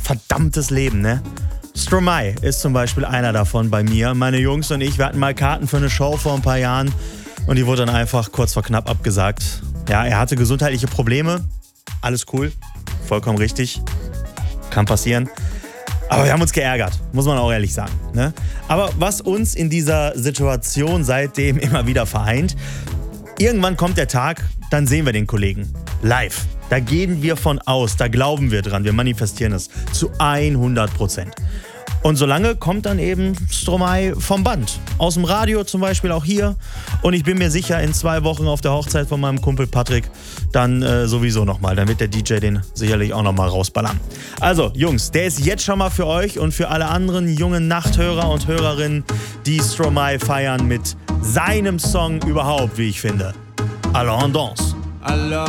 verdammtes Leben, ne? Stromae ist zum Beispiel einer davon bei mir. Meine Jungs und ich, wir hatten mal Karten für eine Show vor ein paar Jahren und die wurde dann einfach kurz vor knapp abgesagt. Ja, er hatte gesundheitliche Probleme. Alles cool, vollkommen richtig. Kann passieren. Aber wir haben uns geärgert, muss man auch ehrlich sagen, ne? Aber was uns in dieser Situation seitdem immer wieder vereint, irgendwann kommt der Tag, dann sehen wir den Kollegen live. Da gehen wir von aus, da glauben wir dran, wir manifestieren es zu 100%. Und solange kommt dann eben Stromae vom Band. Aus dem Radio zum Beispiel auch hier. Und ich bin mir sicher, in 2 Wochen auf der Hochzeit von meinem Kumpel Patrick dann sowieso nochmal. Dann wird der DJ den sicherlich auch nochmal rausballern. Also Jungs, der ist jetzt schon mal für euch und für alle anderen jungen Nachthörer und Hörerinnen, die Stromae feiern mit seinem Song überhaupt, wie ich finde. Alors on danse.